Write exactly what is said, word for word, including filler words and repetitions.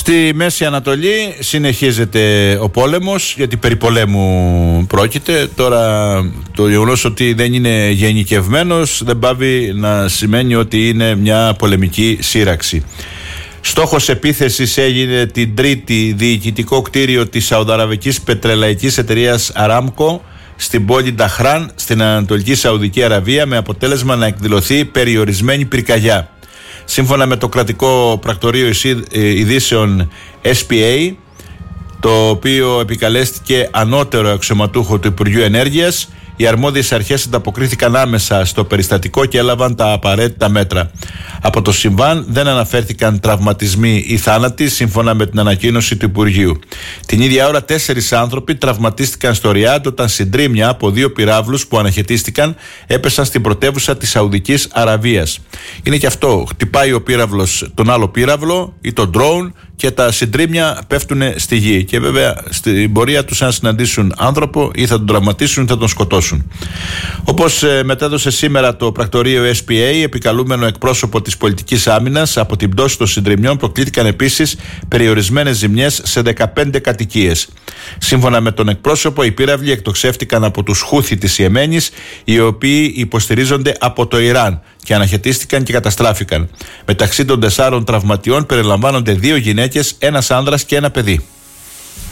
Στη Μέση Ανατολή συνεχίζεται ο πόλεμος, γιατί περί πολέμου πρόκειται. Τώρα το γεγονός ότι δεν είναι γενικευμένος δεν πάβει να σημαίνει ότι είναι μια πολεμική σύραξη. Στόχος επίθεσης έγινε την Τρίτη διοικητικό κτίριο της Σαουδαραβικής πετρελαϊκής εταιρείας Aramco στην πόλη Νταχράν στην Ανατολική Σαουδική Αραβία, με αποτέλεσμα να εκδηλωθεί περιορισμένη πυρκαγιά. Σύμφωνα με το κρατικό πρακτορείο ειδήσεων ες πι έι, το οποίο επικαλέστηκε ανώτερο αξιωματούχο του Υπουργείου Ενέργειας, οι αρμόδιες αρχές ανταποκρίθηκαν άμεσα στο περιστατικό και έλαβαν τα απαραίτητα μέτρα. Από το συμβάν δεν αναφέρθηκαν τραυματισμοί ή θάνατοι, σύμφωνα με την ανακοίνωση του Υπουργείου. Την ίδια ώρα, τέσσερις άνθρωποι τραυματίστηκαν στο Ριάντ όταν συντρίμμια από δύο πυράβλους που αναχαιτίστηκαν έπεσαν στην πρωτεύουσα της Σαουδικής Αραβίας. Είναι και αυτό. Χτυπάει ο πύραυλος τον άλλο πύραυλο ή τον drone και τα συντρίμμια πέφτουν στη γη. Και βέβαια στην πορεία τους, αν συναντήσουν άνθρωπο, ή θα τον τραυματίσουν ή θα τον σκοτώσουν. Όπως ε, μετέδωσε σήμερα το πρακτορείο ες πι έι, επικαλούμενο εκπρόσωπο της πολιτικής άμυνας, από την πτώση των συντριμμιών προκλήθηκαν επίσης περιορισμένες ζημιές σε δεκαπέντε κατοικίες. Σύμφωνα με τον εκπρόσωπο, οι πύραυλοι εκτοξεύτηκαν από τους Χούθι της Ιεμένης, οι οποίοι υποστηρίζονται από το Ιράν, και αναχαιτίστηκαν και καταστράφηκαν. Μεταξύ των τεσσάρων τραυματιών περιλαμβάνονται δύο γυναίκες, ένας άνδρας και ένα παιδί.